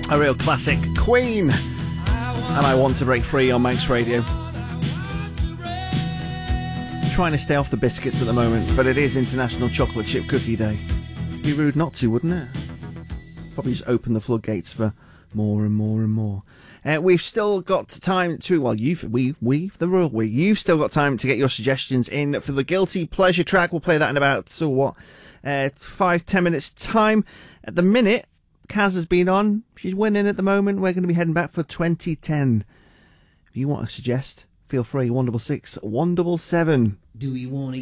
A real classic. Queen. And I Want to Break Free on Manx Radio. Trying to stay off the biscuits at the moment, but it is International Chocolate Chip Cookie Day. Be rude not to, wouldn't it? Probably just open the floodgates for more and more and more. We've still got time to, well, you've still got time to get your suggestions in for the Guilty Pleasure track. We'll play that in about, 5-10 minutes time. At the minute, Kaz has been on. She's winning at the moment. We're going to be heading back for 2010. If you want to suggest, feel free, 166 177. Do we want to